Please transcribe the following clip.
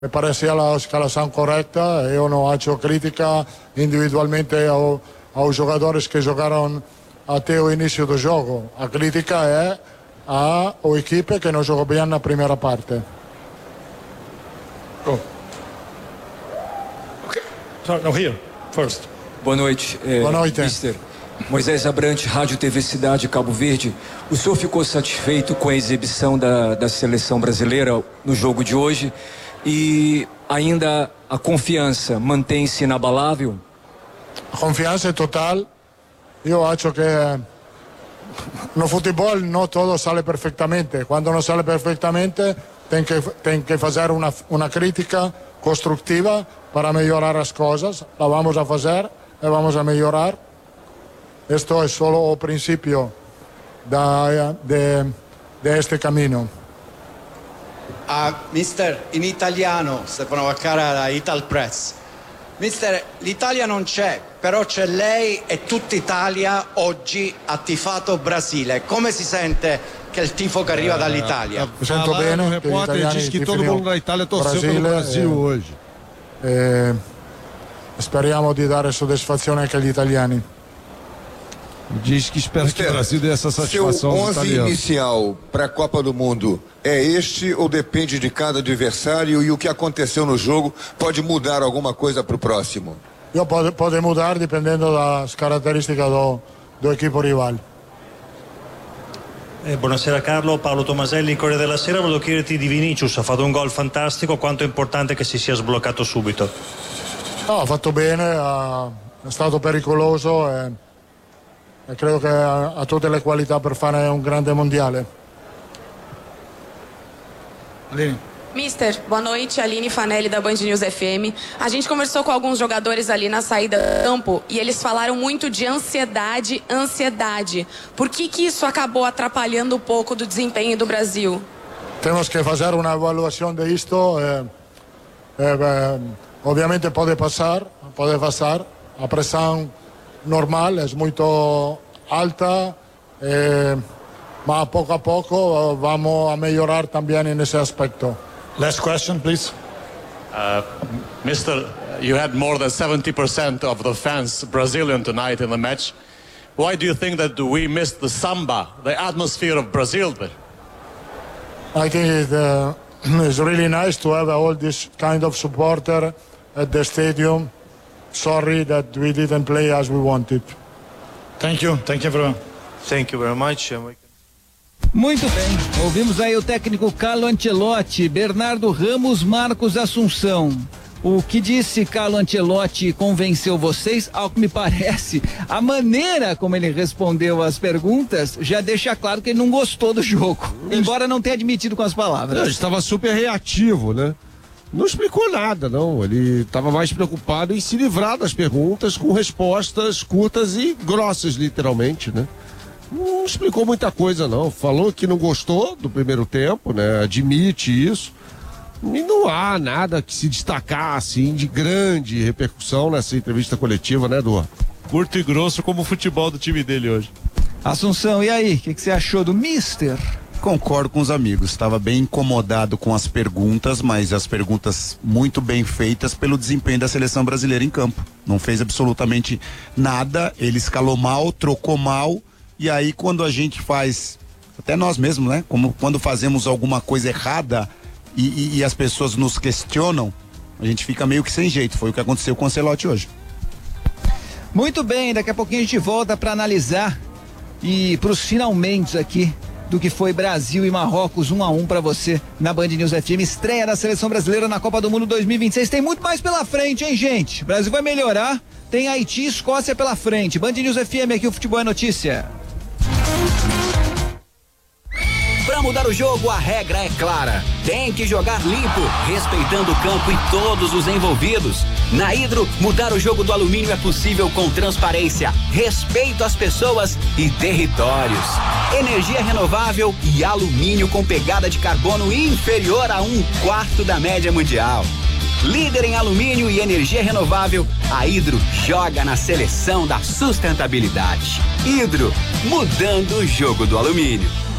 Me parecia a escalação correta. Eu não acho crítica individualmente aos jogadores que jogaram até o início do jogo. A crítica é à equipe que não jogou bem na primeira parte. Go. Okay. So, no, here, first. Boa noite. Boa noite. Mister Moisés Abrante, Rádio TV Cidade, Cabo Verde. O senhor ficou satisfeito com a exibição da seleção brasileira no jogo de hoje? E ainda a confiança mantém-se inabalável? A confiança é total. Eu acho que no futebol não tudo sai perfeitamente. Quando não sai perfeitamente, tem que fazer uma crítica construtiva para melhorar as coisas. La vamos a fazer e vamos a melhorar. Esto é solo o princípio de este cammino. Mister, in italiano, Stefano Vaccara da Ital Press. Mister, l'Italia non c'è, però c'è lei e tutta Italia oggi ha tifato Brasile. Come si sente che il tifo che arriva dall'Italia? Mi sento bene. O repórter diz que todo mundo da Itália torceu pelo Brasil hoje. Speriamo di dare soddisfazione anche agli italiani. Diz que espera que o Brasil dê essa satisfação Seu aos 11 italianos. inicial para a Copa do Mundo é este ou depende de cada adversário e o que aconteceu no jogo pode mudar alguma coisa para o próximo? Pode mudar dependendo das caratteristiche do equipo rival. Buonasera Carlo, Paolo Tomaselli, Corriere della Sera. Volevo chiederti di Vinicius, ha fatto un gol fantastico, quanto è importante che si sia sbloccato subito? No, ha fatto bene, è stato pericoloso e credo che ha tutte le qualità per fare un grande mondiale. Mister, boa noite, Aline Fanelli da Band News FM. A gente conversou com alguns jogadores ali na saída do campo e eles falaram muito de ansiedade. Por que isso acabou atrapalhando um pouco do desempenho do Brasil? Temos que fazer uma avaliação disto. Obviamente pode passar. A pressão normal é muito alta, mas pouco a pouco vamos a melhorar também nesse aspecto. Last question, please. Mister, you had more than 70% of the fans Brazilian tonight in the match. Why do you think that we missed the samba, the atmosphere of Brazil there? I think it's really nice to have all this kind of supporter at the stadium. Sorry that we didn't play as we wanted. Thank you everyone. Thank you very much. Muito bem, ouvimos aí o técnico Carlo Ancelotti, Bernardo Ramos, Marcos Assunção. O que disse Carlo Ancelotti convenceu vocês? Ao que me parece, a maneira como ele respondeu as perguntas já deixa claro que ele não gostou do jogo, embora não tenha admitido com as palavras. Ele estava super reativo, né? Não explicou nada, não. Ele estava mais preocupado em se livrar das perguntas com respostas curtas e grossas, literalmente, né? Não explicou muita coisa, não. Falou que não gostou do primeiro tempo, né? Admite isso. E não há nada que se destacar, assim, de grande repercussão nessa entrevista coletiva, né, Edu? Curto e grosso como o futebol do time dele hoje. Assunção, e aí? O que você achou do Mister? Concordo com os amigos, estava bem incomodado com as perguntas, mas as perguntas muito bem feitas pelo desempenho da seleção brasileira em campo. Não fez absolutamente nada, ele escalou mal, trocou mal, e aí quando a gente faz, até nós mesmos, né? Como quando fazemos alguma coisa errada e as pessoas nos questionam, a gente fica meio que sem jeito. Foi o que aconteceu com o Ancelotti hoje. Muito bem, daqui a pouquinho a gente volta para analisar e para os finalmente aqui do que foi Brasil e Marrocos 1-1 para você na Band News FM, estreia da seleção brasileira na Copa do Mundo 2026. Tem muito mais pela frente, hein, gente? O Brasil vai melhorar, tem Haiti e Escócia pela frente. Band News FM, aqui o Futebol é Notícia. Para mudar o jogo, a regra é clara. Tem que jogar limpo, respeitando o campo e todos os envolvidos. Na Hidro, mudar o jogo do alumínio é possível com transparência, respeito às pessoas e territórios. Energia renovável e alumínio com pegada de carbono inferior a 1/4 da média mundial. Líder em alumínio e energia renovável, a Hidro joga na seleção da sustentabilidade. Hidro, mudando o jogo do alumínio.